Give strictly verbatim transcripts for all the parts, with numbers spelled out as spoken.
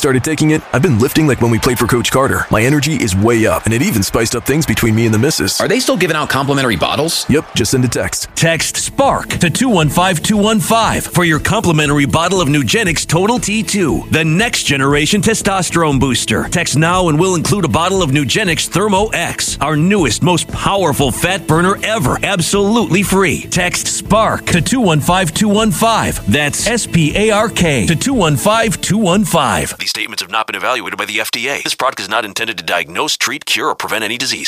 started taking it, I've been lifting like when we played for Coach Carter. My energy is way up, and it even spiced up things between me and the missus. Are they still giving out complimentary bottles? Yep, just send a text. Text SPARK to two one five two one five for your complimentary bottle of Nugenix Total T two, the next generation testosterone booster. Text now and we'll include a bottle of Nugenix Thermo X, our newest, most powerful fat burner ever, absolutely free. Text SPARK to two one five two one five. That's S P A R K to two one five two one five. These statements have not been evaluated by the F D A. This product is not intended to diagnose, treat, cure, or prevent any disease.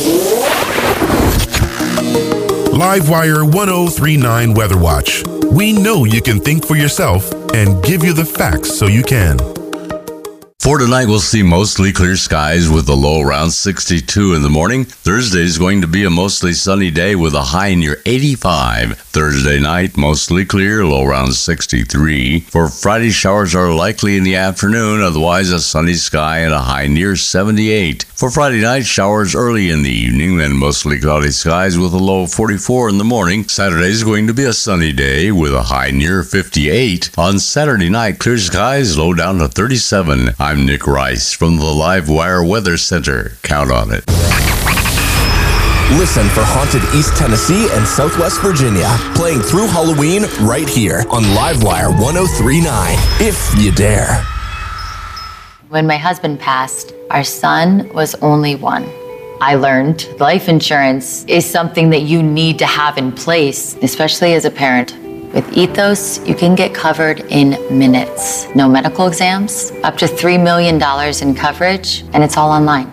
Livewire one oh three point nine Weather Watch. We know you can think for yourself and give you the facts so you can. For tonight, we'll see mostly clear skies with a low around sixty-two in the morning. Thursday is going to be a mostly sunny day with a high near eighty-five. Thursday night, mostly clear, low around sixty-three. For Friday, showers are likely in the afternoon, otherwise a sunny sky and a high near seventy-eight. For Friday night, showers early in the evening, then mostly cloudy skies with a low of forty-four in the morning. Saturday is going to be a sunny day with a high near fifty-eight. On Saturday night, clear skies, low down to thirty-seven. I'm Nick Rice from the Livewire Weather Center. Count on it. Listen for Haunted East Tennessee and Southwest Virginia, playing through Halloween right here on Livewire one oh three point nine, if you dare. When my husband passed, our son was only one. I learned life insurance is something that you need to have in place, especially as a parent. With Ethos, you can get covered in minutes. No medical exams, up to three million dollars in coverage, and it's all online.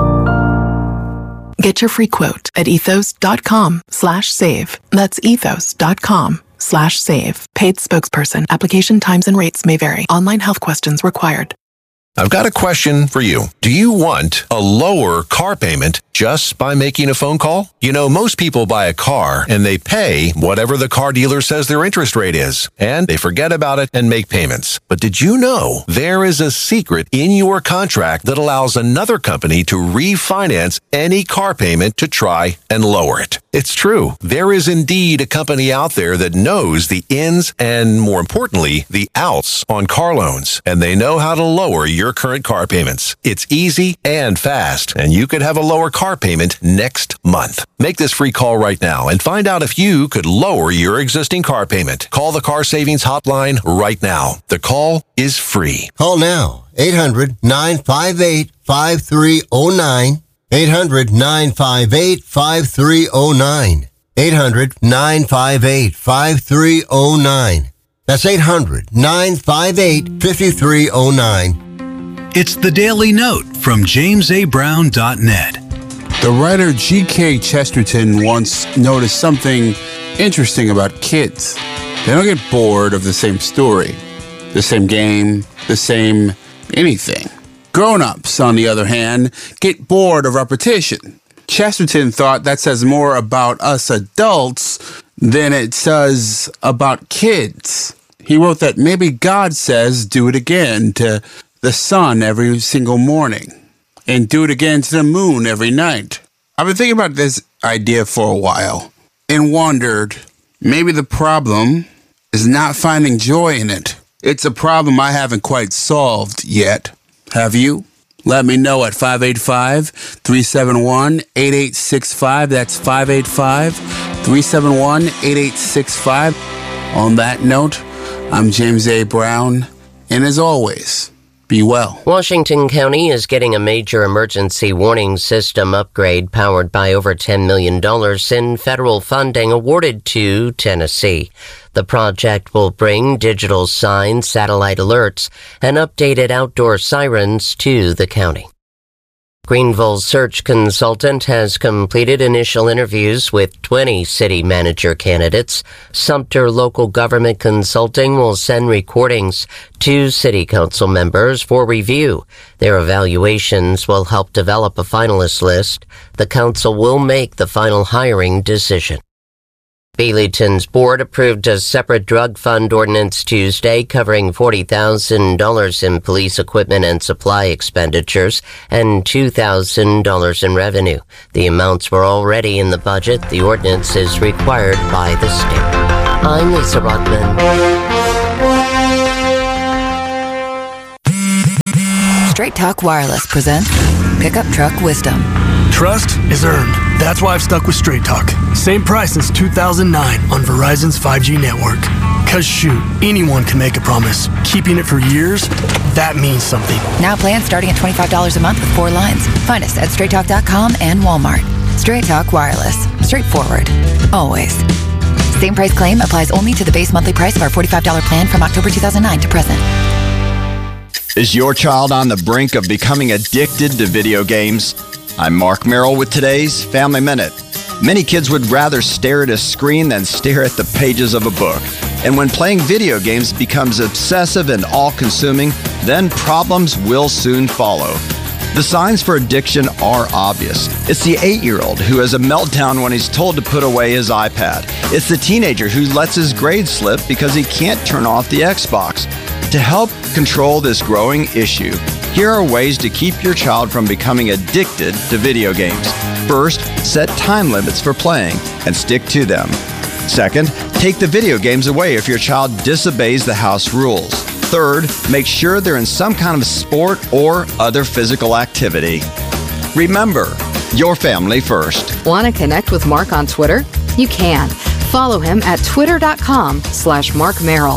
Get your free quote at ethos.com slash save. That's ethos.com slash save. Paid spokesperson. Application times and rates may vary. Online health questions required. I've got a question for you. Do you want a lower car payment just by making a phone call? You know, most people buy a car and they pay whatever the car dealer says their interest rate is, and they forget about it and make payments. But did you know there is a secret in your contract that allows another company to refinance any car payment to try and lower it? It's true. There is indeed a company out there that knows the ins and, more importantly, the outs on car loans, and they know how to lower your current car payments. It's easy and fast, and you could have a lower car payment next month. Make this free call right now and find out if you could lower your existing car payment. Call the Car Savings Hotline right now. The call is free. Call now. eight hundred nine five eight five three zero nine. eight hundred nine five eight five three zero nine. eight hundred nine five eight five three zero nine. That's eight hundred nine five eight five three zero nine. It's the Daily Note from james a brown dot net. The writer G K Chesterton once noticed something interesting about kids. They don't get bored of the same story, the same game, the same anything. Grown-ups, on the other hand, get bored of repetition. Chesterton thought that says more about us adults than it says about kids. He wrote that maybe God says do it again to the sun every single morning, and do it again to the moon every night. I've been thinking about this idea for a while and wondered, maybe the problem is not finding joy in it. It's a problem I haven't quite solved yet. Have you? Let me know at five eight five, three seven one, eight eight six five. That's five eight five, three seven one, eight eight six five. On that note, I'm James A. Brown, and as always, be well. Washington County is getting a major emergency warning system upgrade powered by over ten million dollars in federal funding awarded to Tennessee. The project will bring digital signs, satellite alerts, and updated outdoor sirens to the county. Greenville's search consultant has completed initial interviews with twenty city manager candidates. Sumter Local Government Consulting will send recordings to city council members for review. Their evaluations will help develop a finalist list. The council will make the final hiring decision. Bealeton's board approved a separate drug fund ordinance Tuesday covering forty thousand dollars in police equipment and supply expenditures and two thousand dollars in revenue. The amounts were already in the budget. The ordinance is required by the state. I'm Lisa Rothman. Straight Talk Wireless presents Pickup Truck Wisdom. Trust is earned. That's why I've stuck with Straight Talk. Same price since two thousand nine on Verizon's five G network. Cause shoot, anyone can make a promise. Keeping it for years, that means something. Now plans starting at twenty-five dollars a month with four lines. Find us at straight talk dot com and Walmart. Straight Talk Wireless. Straightforward. Always. Same price claim applies only to the base monthly price of our forty-five dollars plan from October two thousand nine to present. Is your child on the brink of becoming addicted to video games? I'm Mark Merrill with today's Family Minute. Many kids would rather stare at a screen than stare at the pages of a book. And when playing video games becomes obsessive and all-consuming, then problems will soon follow. The signs for addiction are obvious. It's the eight-year-old who has a meltdown when he's told to put away his iPad. It's the teenager who lets his grades slip because he can't turn off the Xbox. To help control this growing issue, here are ways to keep your child from becoming addicted to video games. First, set time limits for playing and stick to them. Second, take the video games away if your child disobeys the house rules. Third, make sure they're in some kind of sport or other physical activity. Remember, your family first. Want to connect with Mark on Twitter? You can. Follow him at twitter.com slash Mark Merrill.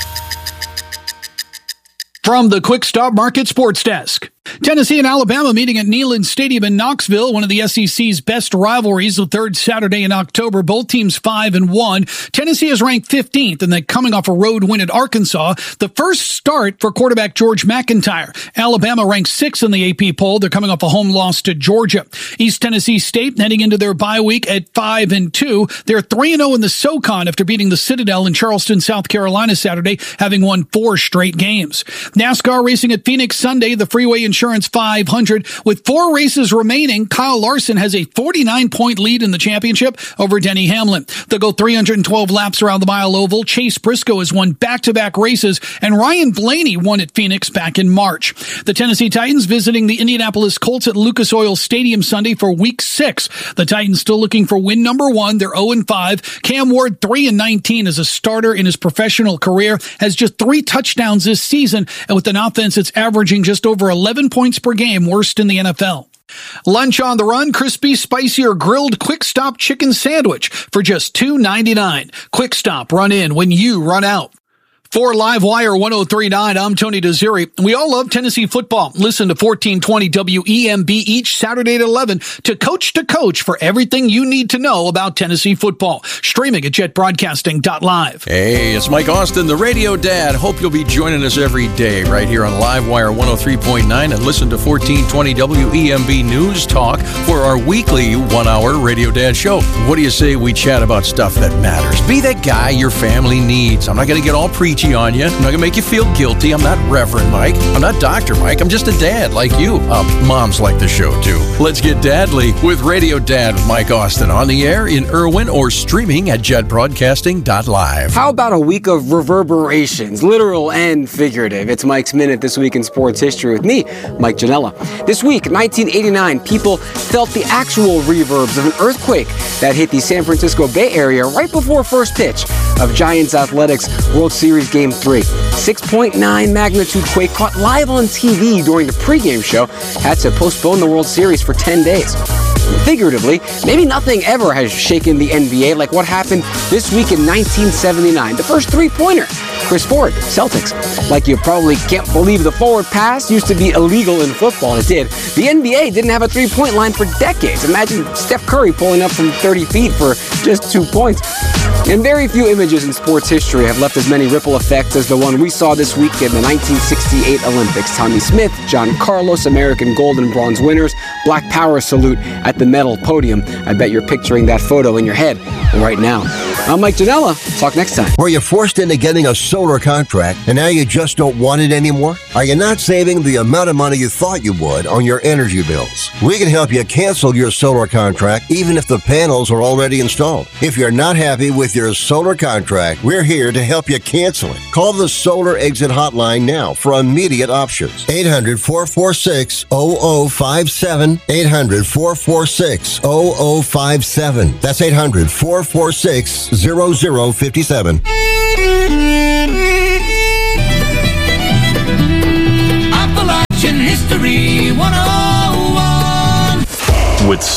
From the Quick Stop Market Sports Desk. Tennessee and Alabama meeting at Neyland Stadium in Knoxville, one of the S E C's best rivalries, the third Saturday in October. Both teams five and one. Tennessee is ranked fifteenth, and they're coming off a road win at Arkansas. The first start for quarterback George McIntyre. Alabama ranks sixth in the A P poll. They're coming off a home loss to Georgia. East Tennessee State heading into their bye week at five and two. They're three and zero in the SoCon after beating the Citadel in Charleston, South Carolina Saturday, having won four straight games. NASCAR racing at Phoenix Sunday. The Freeway Insurance five hundred. With four races remaining, Kyle Larson has a forty-nine point lead in the championship over Denny Hamlin. They'll go three hundred twelve laps around the mile oval. Chase Briscoe has won back-to-back races, and Ryan Blaney won at Phoenix back in March. The Tennessee Titans visiting the Indianapolis Colts at Lucas Oil Stadium Sunday for week six. The Titans still looking for win number one. They're oh and five. Cam Ward, three and nineteen as a starter in his professional career, has just three touchdowns this season, and with an offense that's averaging just over eleven points per game, worst in the N F L. Lunch on the Run, crispy, spicy, or grilled Quick Stop chicken sandwich for just two ninety-nine. Quick Stop, run in when you run out. For Livewire one oh three point nine, I'm Tony Desiri. We all love Tennessee football. Listen to fourteen twenty W E M B each Saturday at eleven to Coach to Coach for everything you need to know about Tennessee football. Streaming at jet broadcasting dot live. Hey, it's Mike Austin, the Radio Dad. Hope you'll be joining us every day right here on Livewire one oh three point nine and listen to fourteen twenty W E M B News Talk for our weekly one-hour Radio Dad show. What do you say we chat about stuff that matters? Be that guy your family needs. I'm not going to get all preachy on you. I'm not going to make you feel guilty. I'm not Reverend Mike. I'm not Doctor Mike. I'm just a dad like you. Uh, moms like the show too. Let's get dadly with Radio Dad with Mike Austin on the air in Irwin or streaming at jet broadcasting dot live. How about a week of reverberations, literal and figurative? It's Mike's Minute this week in sports history with me, Mike Janella. This week, nineteen eighty-nine, people felt the actual reverbs of an earthquake that hit the San Francisco Bay Area right before first pitch of Giants Athletics World Series Game three. six point nine magnitude quake caught live on T V during the pregame show had to postpone the World Series for ten days. Figuratively, maybe nothing ever has shaken the N B A like what happened this week in nineteen seventy-nine. The first three-pointer, Chris Ford, Celtics. Like you probably can't believe the forward pass used to be illegal in football, and it did. The N B A didn't have a three-point line for decades. Imagine Steph Curry pulling up from thirty feet for just two points. And very few images in sports history have left as many ripple effects as the one we saw this week in the nineteen sixty-eight Olympics. Tommy Smith, John Carlos, American gold and bronze winners, Black Power salute at the medal podium. I bet you're picturing that photo in your head right now. I'm Mike Janella. Talk next time. Were you forced into getting a solar contract and now you just don't want it anymore? Are you not saving the amount of money you thought you would on your energy bills? We can help you cancel your solar contract even if the panels are already installed. If you're not happy with your solar contract, we're here to help you cancel it. Call the Solar Exit Hotline now for immediate options. eight hundred, four four six, zero zero five seven. eight hundred, four four six, zero zero five seven. That's eight hundred, four four six, zero zero five seven. Appalachian history.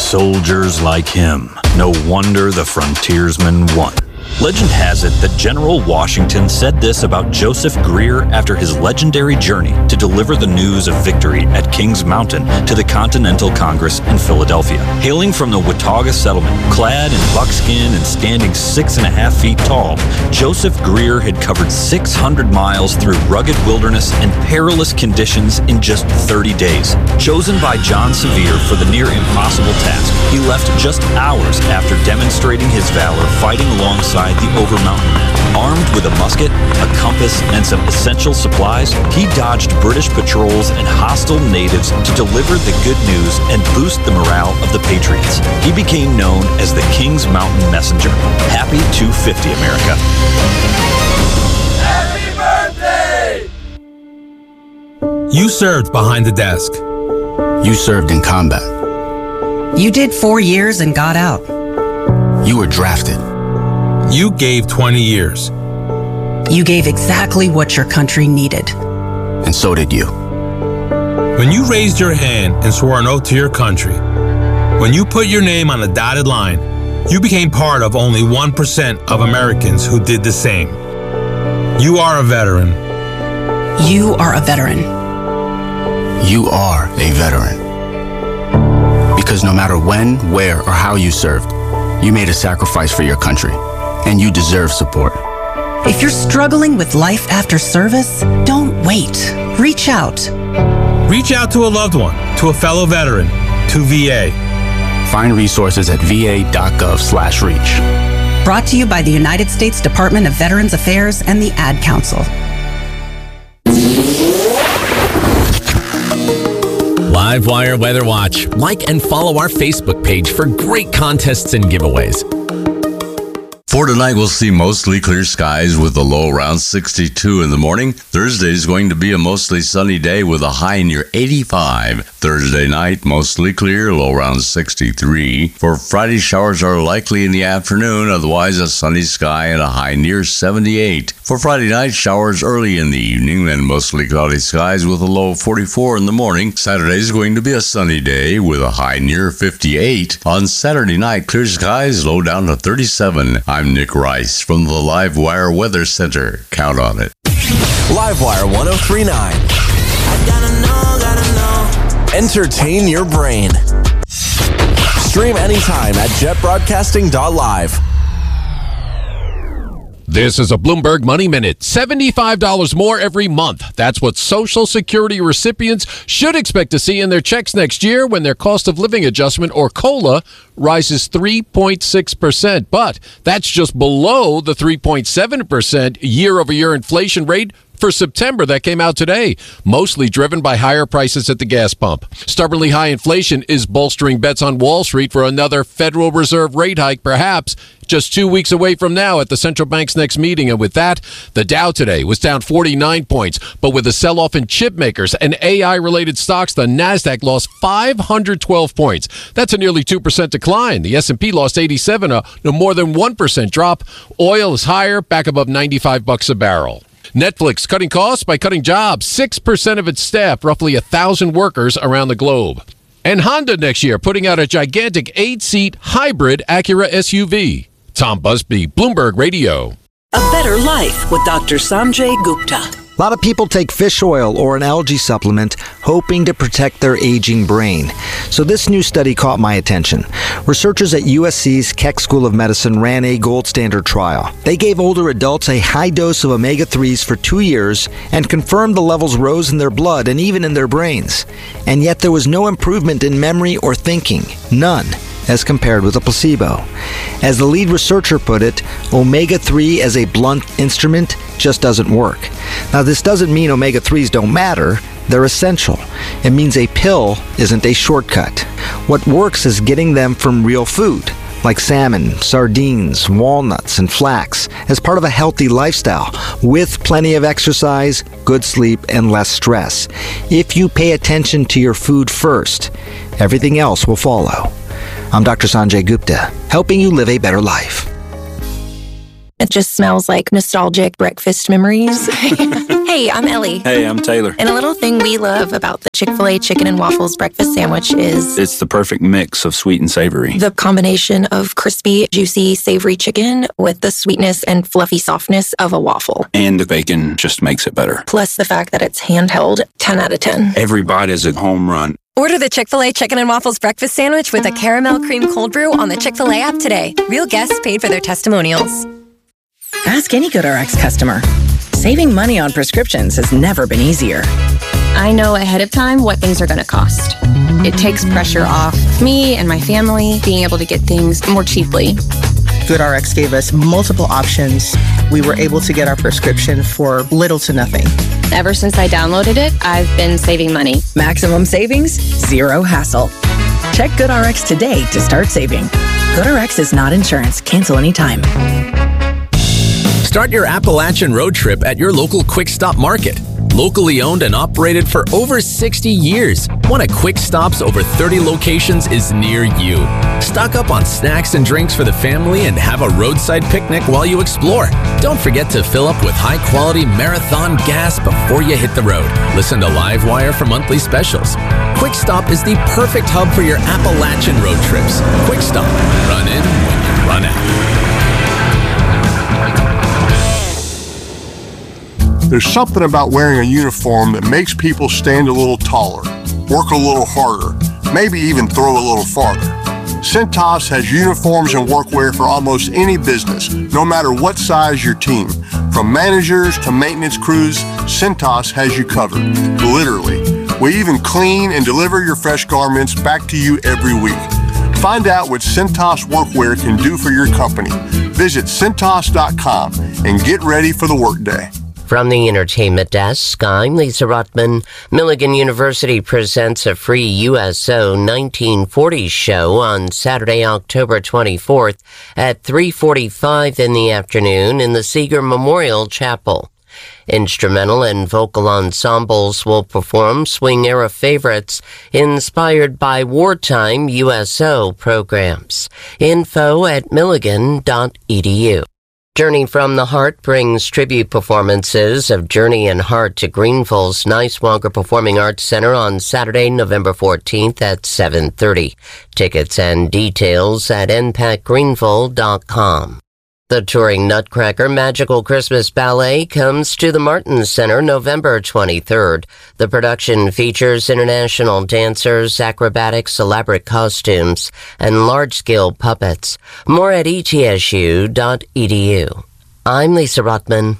soldiers like him. No wonder the frontiersmen won. Legend has it that General Washington said this about Joseph Greer after his legendary journey to deliver the news of victory at Kings Mountain to the Continental Congress in Philadelphia. Hailing from the Watauga settlement, clad in buckskin and standing six and a half feet tall, Joseph Greer had covered six hundred miles through rugged wilderness and perilous conditions in just thirty days. Chosen by John Sevier for the near impossible task, he left just hours after demonstrating his valor fighting alongside the Over-Mountain Men. Armed with a musket, a compass, and some essential supplies, he dodged British patrols and hostile natives to deliver the good news and boost the morale of the Patriots. He became known as the Kings Mountain Messenger. Happy two fifty, America. Happy birthday! You served behind the desk. You served in combat. You did four years and got out. You were drafted. You gave twenty years. You gave exactly what your country needed. And so did you. When you raised your hand and swore an oath to your country, when you put your name on a dotted line, you became part of only one percent of Americans who did the same. You are a veteran. You are a veteran. You are a veteran. Because no matter when, where, or how you served, you made a sacrifice for your country. And you deserve support. If you're struggling with life after service, don't wait. Reach out. Reach out to a loved one, to a fellow veteran, to V A. Find resources at va.gov slash reach. Brought to you by the United States Department of Veterans Affairs and the Ad Council. Livewire Weather Watch. Like and follow our Facebook page for great contests and giveaways. For tonight, we'll see mostly clear skies with a low around sixty-two in the morning. Thursday is going to be a mostly sunny day with a high near eighty-five. Thursday night, mostly clear, low around sixty-three. For Friday, showers are likely in the afternoon, otherwise a sunny sky and a high near seventy-eight. For Friday night, showers early in the evening, then mostly cloudy skies with a low of forty-four in the morning. Saturday is going to be a sunny day with a high near fifty-eight. On Saturday night, clear skies, low down to thirty-seven. I'm Nick Rice from the Livewire Weather Center. Count on it. Livewire one oh three point nine. I gotta know, gotta know. Entertain your brain. Stream anytime at jet broadcasting dot live. This is a Bloomberg Money Minute. seventy-five dollars more every month. That's what Social Security recipients should expect to see in their checks next year when their cost of living adjustment, or COLA, rises three point six percent. But that's just below the three point seven percent year-over-year inflation rate for September that came out today, mostly driven by higher prices at the gas pump. Stubbornly high inflation is bolstering bets on Wall Street for another Federal Reserve rate hike, perhaps just two weeks away from now at the central bank's next meeting. And with that, the Dow today was down forty-nine points. But with a sell-off in chip makers and A I-related stocks, the NASDAQ lost five hundred twelve points. That's a nearly two percent decline. The S and P lost eighty-seven, a, a more than one percent drop. Oil is higher, back above ninety-five bucks a barrel. Netflix cutting costs by cutting jobs. six percent of its staff, roughly one thousand workers around the globe. And Honda next year putting out a gigantic eight-seat hybrid Acura S U V. Tom Busby, Bloomberg Radio. A better life with Doctor Sanjay Gupta. A lot of people take fish oil or an algae supplement hoping to protect their aging brain. So this new study caught my attention. Researchers at U S C's Keck School of Medicine ran a gold standard trial. They gave older adults a high dose of omega threes for two years and confirmed the levels rose in their blood and even in their brains. And yet there was no improvement in memory or thinking. None, as compared with a placebo. As the lead researcher put it, omega three as a blunt instrument just doesn't work. Now, this doesn't mean omega threes don't matter. They're essential. It means a pill isn't a shortcut. What works is getting them from real food, like salmon, sardines, walnuts, and flax, as part of a healthy lifestyle, with plenty of exercise, good sleep, and less stress. If you pay attention to your food first, everything else will follow. I'm Doctor Sanjay Gupta, helping you live a better life. It just smells like nostalgic breakfast memories. Hey, I'm Ellie. Hey, I'm Taylor. And a little thing we love about the Chick-fil-A Chicken and Waffles breakfast sandwich is... It's the perfect mix of sweet and savory. The combination of crispy, juicy, savory chicken with the sweetness and fluffy softness of a waffle. And the bacon just makes it better. Plus the fact that it's handheld, ten out of ten. Every bite is a home run. Order the Chick-fil-A Chicken and Waffles breakfast sandwich with a caramel cream cold brew on the Chick-fil-A app today. Real guests paid for their testimonials. Ask any GoodRx customer. Saving money on prescriptions has never been easier. I know ahead of time what things are going to cost. It takes pressure off me and my family being able to get things more cheaply. GoodRx gave us multiple options. We were able to get our prescription for little to nothing. Ever since I downloaded it, I've been saving money. Maximum savings, zero hassle. Check GoodRx today to start saving. GoodRx is not insurance. Cancel anytime. Start your Appalachian road trip at your local Quick Stop Market. Locally owned and operated for over sixty years, one of Quick Stop's over thirty locations is near you. Stock up on snacks and drinks for the family and have a roadside picnic while you explore. Don't forget to fill up with high-quality Marathon gas before you hit the road. Listen to Livewire for monthly specials. Quick Stop is the perfect hub for your Appalachian road trips. Quick Stop. Run in when you run out. There's something about wearing a uniform that makes people stand a little taller, work a little harder, maybe even throw a little farther. Cintas has uniforms and workwear for almost any business, no matter what size your team. From managers to maintenance crews, Cintas has you covered, literally. We even clean and deliver your fresh garments back to you every week. Find out what Cintas Workwear can do for your company. Visit Cintas dot com and get ready for the workday. From the Entertainment Desk, I'm Lisa Ruttman. Milligan University presents a free U S O nineteen forties show on Saturday, October twenty-fourth at three forty-five in the afternoon in the Seeger Memorial Chapel. Instrumental and vocal ensembles will perform swing-era favorites inspired by wartime U S O programs. Info at milligan dot e d u. Journey from the Heart brings tribute performances of Journey and Heart to Greenville's Niswonger Performing Arts Center on Saturday, November fourteenth at seven thirty. Tickets and details at n p a c greenville dot com. The touring Nutcracker Magical Christmas Ballet comes to the Martin Center November twenty-third. The production features international dancers, acrobatics, elaborate costumes, and large-scale puppets. More at e t s u dot e d u. I'm Lisa Ruttman.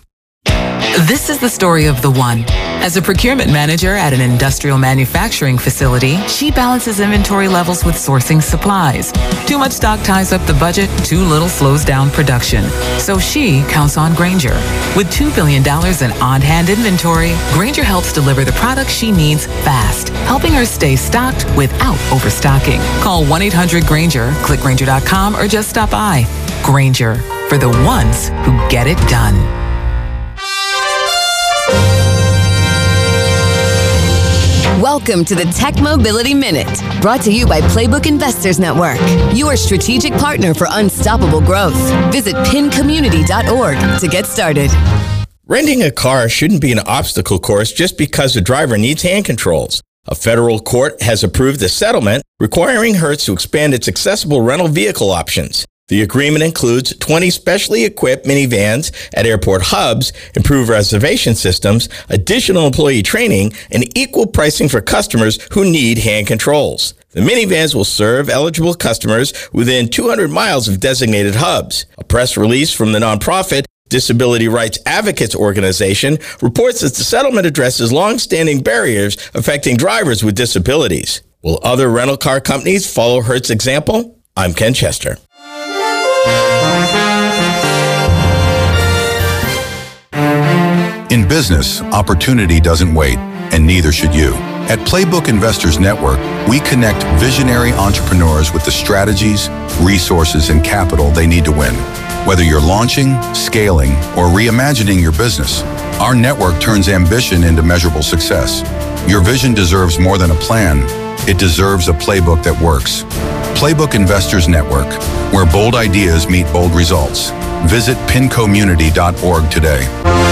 This is the story of the one. As a procurement manager at an industrial manufacturing facility, she balances inventory levels with sourcing supplies. Too much stock ties up the budget, too little slows down production. So she counts on Grainger. With two billion dollars in on-hand inventory, Grainger helps deliver the products she needs fast, helping her stay stocked without overstocking. Call one eight hundred Grainger, click Grainger dot com, or just stop by. Grainger, for the ones who get it done. Welcome to the Tech Mobility Minute, brought to you by Playbook Investors Network, your strategic partner for unstoppable growth. Visit pin community dot org to get started. Renting a car shouldn't be an obstacle course just because the driver needs hand controls. A federal court has approved a settlement requiring Hertz to expand its accessible rental vehicle options. The agreement includes twenty specially equipped minivans at airport hubs, improved reservation systems, additional employee training, and equal pricing for customers who need hand controls. The minivans will serve eligible customers within two hundred miles of designated hubs. A press release from the nonprofit Disability Rights Advocates Organization reports that the settlement addresses long-standing barriers affecting drivers with disabilities. Will other rental car companies follow Hertz's example? I'm Ken Chester. In business, opportunity doesn't wait, and neither should you. At Playbook Investors Network, we connect visionary entrepreneurs with the strategies, resources, and capital they need to win. Whether you're launching, scaling, or reimagining your business, our network turns ambition into measurable success. Your vision deserves more than a plan. It deserves a playbook that works. Playbook Investors Network, where bold ideas meet bold results. Visit pin community dot org today.